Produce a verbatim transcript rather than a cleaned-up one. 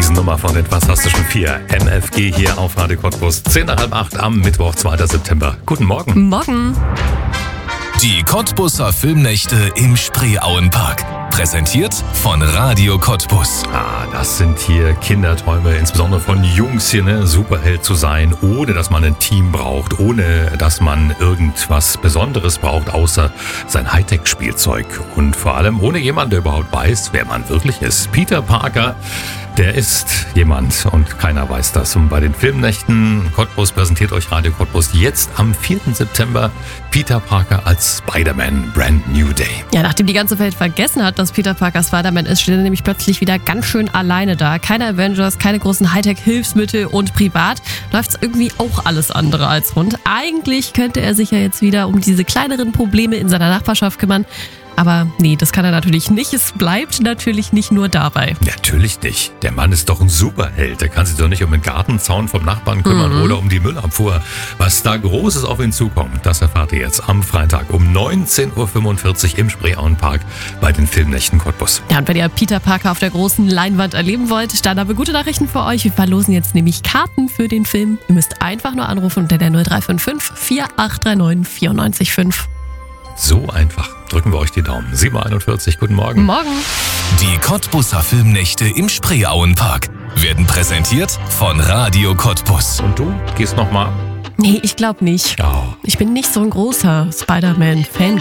Riesennummer von den Fantastischen Vier. M F G hier auf Radio Cottbus. zehn nach halb acht am Mittwoch, zweiter September. Guten Morgen. Morgen. Die Cottbuser Filmnächte im Spreeauenpark. Präsentiert von Radio Cottbus. Ah, das sind hier Kinderträume, insbesondere von Jungs hier, ne? Superheld zu sein, ohne dass man ein Team braucht, ohne dass man irgendwas Besonderes braucht, außer sein Hightech-Spielzeug. Und vor allem ohne jemanden, der überhaupt weiß, wer man wirklich ist. Peter Parker, der ist jemand und keiner weiß das. Und bei den Filmnächten Cottbus präsentiert euch Radio Cottbus jetzt am vierten September Peter Parker als Spider-Man Brand New Day. Ja, nachdem die ganze Welt vergessen hat, dass Peter Parker Spider-Man ist, steht er nämlich plötzlich wieder ganz schön alleine da. Keine Avengers, keine großen Hightech-Hilfsmittel und privat läuft es irgendwie auch alles andere als rund. Eigentlich könnte er sich ja jetzt wieder um diese kleineren Probleme in seiner Nachbarschaft kümmern. Aber nee, das kann er natürlich nicht. Es bleibt natürlich nicht nur dabei. Natürlich nicht. Der Mann ist doch ein Superheld. Der kann sich doch nicht um den Gartenzaun vom Nachbarn kümmern mhm. oder um die Müllabfuhr. Was da Großes auf ihn zukommt, das erfahrt ihr jetzt am Freitag um neunzehn Uhr fünfundvierzig im Spreeauenpark bei den Filmnächten Cottbus. Ja, und wenn ihr Peter Parker auf der großen Leinwand erleben wollt, dann haben wir gute Nachrichten für euch. Wir verlosen jetzt nämlich Karten für den Film. Ihr müsst einfach nur anrufen unter der null drei fünf fünf, vier acht drei neun, vier neun fünf. So einfach. Drücken wir euch die Daumen. sieben Uhr einundvierzig, guten Morgen. Morgen. Die Cottbuser Filmnächte im Spreeauenpark werden präsentiert von Radio Cottbus. Und du gehst nochmal? Nee, ich glaube nicht. Oh. Ich bin nicht so ein großer Spider-Man-Fan.